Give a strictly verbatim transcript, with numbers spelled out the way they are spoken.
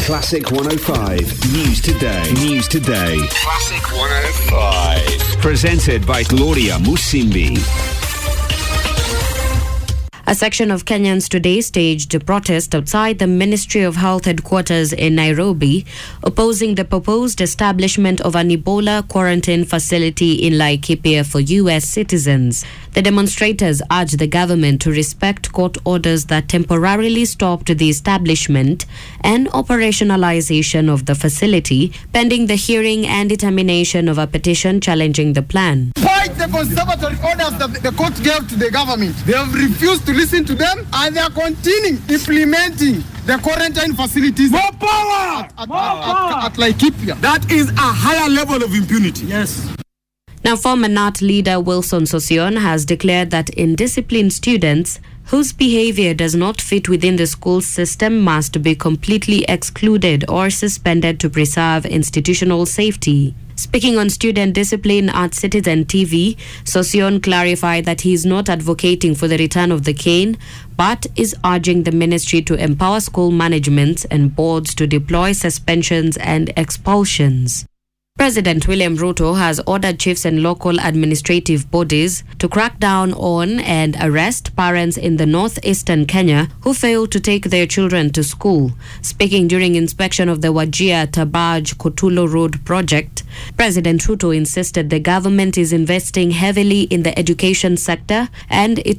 Classic one oh five. News Today. News Today. Classic one oh five. Presented by Gloria Musimbi. A section of Kenyans today staged a protest outside the Ministry of Health headquarters in Nairobi, opposing the proposed establishment of an Ebola quarantine facility in Laikipia for U S citizens. The demonstrators urged the government to respect court orders that temporarily stopped the establishment and operationalization of the facility, pending the hearing and determination of a petition challenging the plan. Fight the conservatory orders that the court gave to the government. They have refused to listen to them, and they are continuing implementing the quarantine facilities. More power! At, More at, power! At, at Laikipia. That is a higher level of impunity. Yes. Now, former N A T leader Wilson Sossion has declared that indisciplined students whose behavior does not fit within the school system must be completely excluded or suspended to preserve institutional safety. Speaking on student discipline at Citizen T V, Sossion clarified that he is not advocating for the return of the cane, but is urging the ministry to empower school managements and boards to deploy suspensions and expulsions. President William Ruto has ordered chiefs and local administrative bodies to crack down on and arrest parents in the northeastern Kenya who fail to take their children to school. Speaking during inspection of the Wajir Tabaj Kotulo Road project, President Ruto insisted the government is investing heavily in the education sector and it